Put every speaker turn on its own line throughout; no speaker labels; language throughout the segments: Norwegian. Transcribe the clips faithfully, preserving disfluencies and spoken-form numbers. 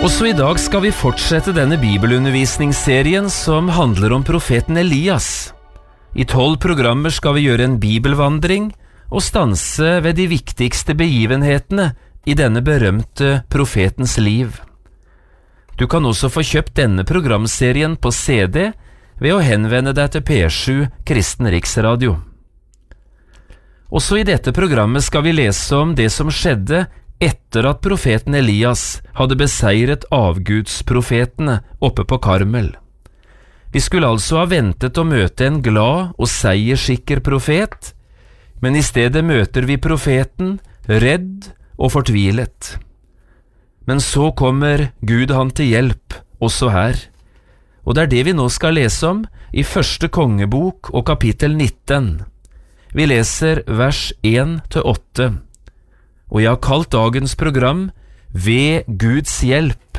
Også i dag skal vi fortsette denne bibelundervisningsserien som handler om profeten Elias. I tolv programmer skal vi gjøre en bibelvandring og stanse ved de viktigste begivenhetene i denne berømte profetens liv. Du kan også få kjøpt denne programserien på C D ved å henvende deg til P sju Kristen Riksradio. Også i dette programmet skal vi lese om det som skjedde etter at profeten Elias hadde beseiret avgudsprofetene oppe på Karmel. Vi skulle altså ha ventet å møte en glad og seierssikker profet, men i stedet møter vi profeten redd og fortvilet. Men så kommer Gud han til hjelp, også her. Og det er det vi nå skal lese om i første kongebok og kapittel nitten. Vi leser vers én til åtte. Og jeg har kalt dagens program Ved Guds hjelp.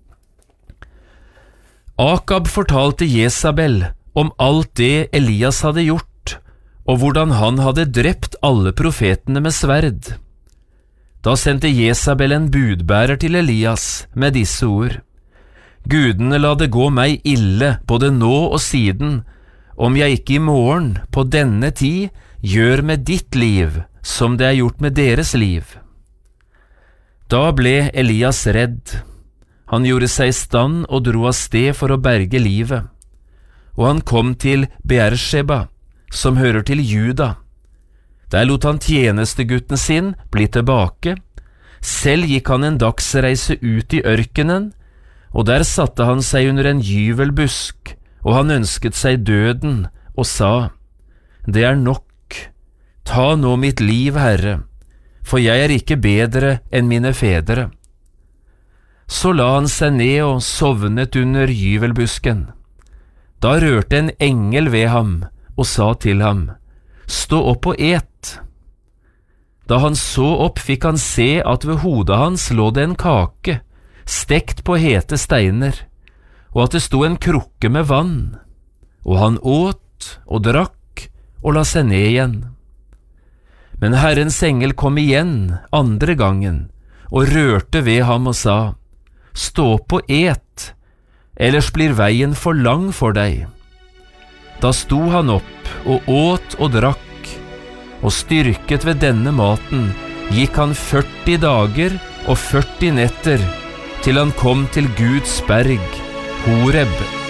Akab fortalte Jesabel om alt det Elias hadde gjort, og hvordan han hadde drept alle profetene med sverd. Da sendte Jesabel en budbærer til Elias med disse ord: Gudene la det gå meg ille både nå og siden, om jeg ikke i morgen på denne tid gjør med ditt liv som det er gjort med deres liv. Da ble Elias redd. Han gjorde seg i stand og dro av sted for å berge livet. Og han kom til Beersheba, som hører til Juda. Der lot han tjenestegutten sin bli tilbake. Selv gikk han en dagsreise ut i ørkenen, og der satte han seg under en gyvelbusk, og han ønsket seg døden, og sa: Det er nok, ta nå mitt liv, Herre, for jeg er ikke bedre enn mine fedre. Så la han seg ned og sovnet under gyvelbusken. Da rørte en engel ved ham og sa til ham: Stå opp og et. Da han så opp, fikk han se at ved hodet hans lå det en kake, stekt på hete steiner, og at det sto en krukke med vann. Og han åt og drakk og la seg ned igjen. Men Herrens engel kom igjen andre gangen og rørte ved ham og sa: Stå opp og et, ellers blir veien for lang for deg. Da sto han opp og åt og drakk, og styrket ved denne maten gikk han førti dager og førti netter, til han kom til Guds berg, Horeb.